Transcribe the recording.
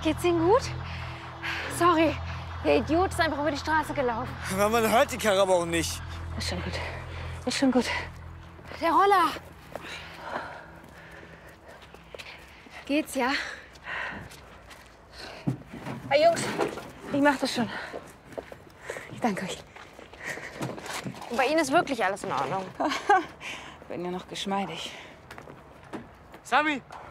Geht's Ihnen gut? Sorry, der Idiot ist einfach über die Straße gelaufen. Aber man hört die Karre aber auch nicht. Ist schon gut. Ist schon gut. Der Roller. Geht's, ja? Hey, Jungs, ich mach das schon. Ich danke euch. Bei Ihnen ist wirklich alles in Ordnung. Bin ja noch geschmeidig. Sami,